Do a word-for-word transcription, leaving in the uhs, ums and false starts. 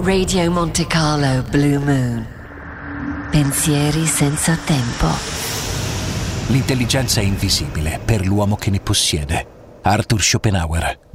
Radio Monte Carlo Blue Moon. Pensieri senza tempo. L'intelligenza è invisibile per l'uomo che ne possiede. Arthur Schopenhauer.